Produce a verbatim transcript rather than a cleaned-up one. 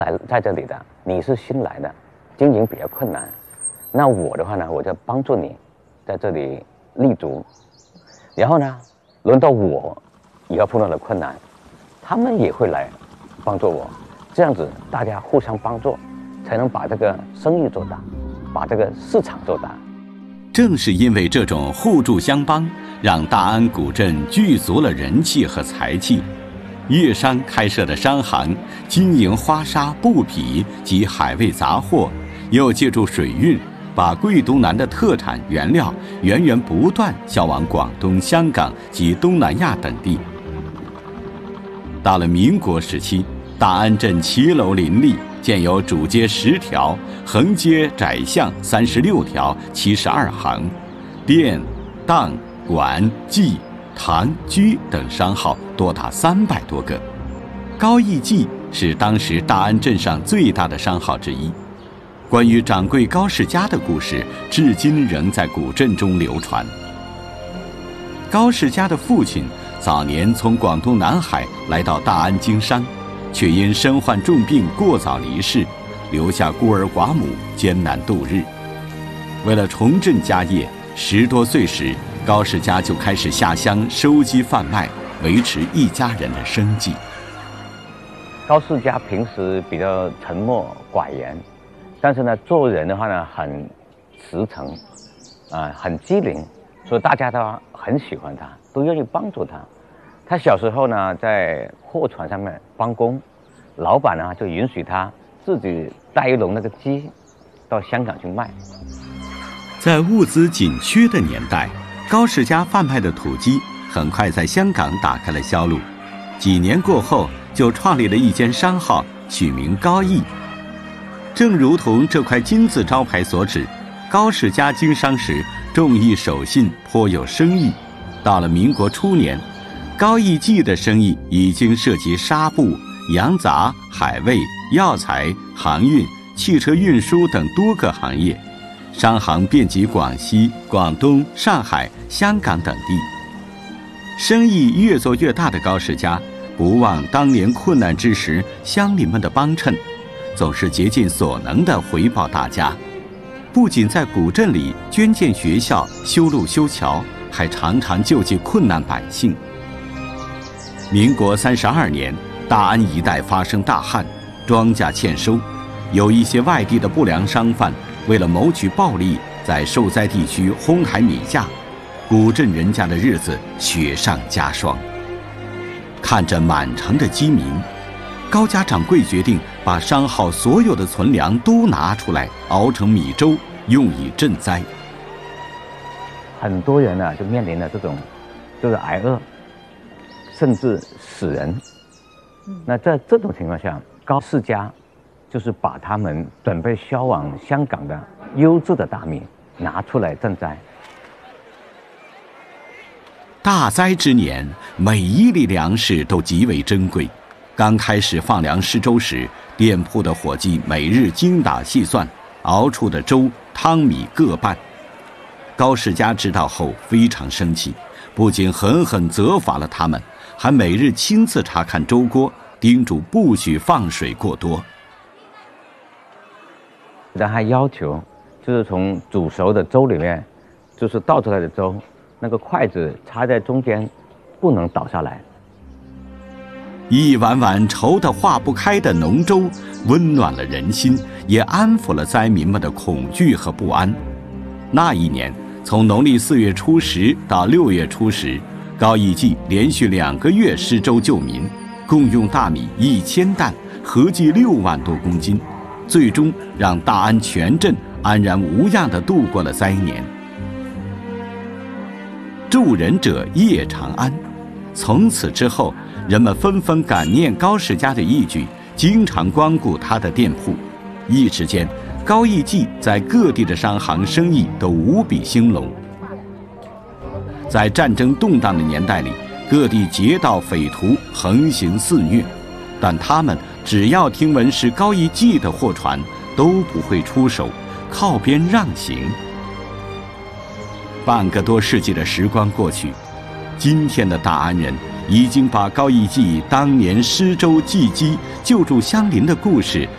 来在这里的，你是新来的，经营比较困难，那我的话呢，我就帮助你在这里立足。然后呢，轮到我以后碰到了困难，他们也会来帮助我，这样子大家互相帮助，才能把这个生意做大，把这个市场做大。 正是因为这种互助相帮，让大安古镇聚足了人气和财气。粤商开设的商行经营花纱、布匹及海味杂货，又借助水运，把桂东南的特产原料源源不断销往广东、香港及东南亚等地。到了民国时期，大安镇骑楼林立，建有主街十条，横街窄巷三十六条，七十二行，店、档、馆、记、堂、居等商号多达三百多个。高义记是当时大安镇上最大的商号之一。关于掌柜高世家的故事，至今仍在古镇中流传。高世家的父亲早年从广东南海来到大安经商，却因身患重病过早离世，留下孤儿寡母艰难度日。为了重振家业，十多岁时高世家就开始下乡收鸡贩卖，维持一家人的生计。 高世家平时比较沉默寡言，但是呢，做人的话呢，很实诚，啊、呃，很机灵，所以大家都很喜欢他，都愿意帮助他。他小时候呢，在货船上面帮工，老板呢就允许他自己带一笼那个鸡到香港去卖。 在物资紧缺的年代，高世家贩卖的土鸡很快在香港打开了销路。几年过后，就创立了一间商号，取名高义。正如同这块金字招牌所指，高世家经商时重义守信，颇有生意。到了民国初年，高义记的生意已经涉及纱布、洋杂、海味、药材、航运、汽车运输等多个行业，商行遍及广西、广东、上海、香港等地。生意越做越大的高世家，不忘当年困难之时乡邻们的帮衬，总是竭尽所能地回报大家。不仅在古镇里捐建学校、修路修桥，还常常救济困难百姓。民国三十二年，大安一带发生大旱，庄稼欠收，有一些外地的不良商贩为了谋取暴利，在受灾地区哄抬米价，古镇人家的日子雪上加霜。看着满城的饥民，高家掌柜决定把商号所有的存粮都拿出来，熬成米粥，用以赈灾。 很多人呢，就面临了这种，就是挨饿，甚至死人。那在这种情况下，高世家就是把他们准备销往香港的优质的大米拿出来赈灾。 大灾之年，每一粒粮食都极为珍贵。刚开始放粮施粥时，店铺的伙计每日精打细算，熬出的粥汤米各半。高世家知道后非常生气，不仅狠狠责罚了他们，还每日亲自查看粥锅，叮嘱不许放水过多。 然后还要求，就是从煮熟的粥里面，就是倒出来的粥，那个筷子插在中间，不能倒下来。 一碗碗稠得化不开的浓粥，温暖了人心，也安抚了灾民们的恐惧和不安。那一年，从农历四月初十到六月初十，高义记连续两个月施粥救民，共用大米一千担，合计六万多公斤，最终让大安全镇安然无恙地度过了灾年。助人者夜长安。从此之后，人们纷纷感念高世家的义举，经常光顾他的店铺。一时间，高义记在各地的商行生意都无比兴隆。在战争动荡的年代里，各地劫盗匪徒横行肆虐，但他们只要听闻是高义记的货船，都不会出手，靠边让行。半个多世纪的时光过去，今天的大安人已经把高义记当年施粥济饥、救助乡邻的故事